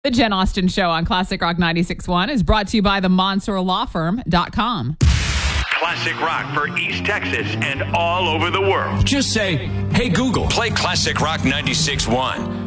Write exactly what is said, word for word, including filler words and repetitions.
The Jen Austen Show on Classic Rock ninety-six point one is brought to you by the Monsoor Law Firm dot com. Classic rock for East Texas and all over the world. Just say, hey, Google, play Classic Rock ninety-six point one.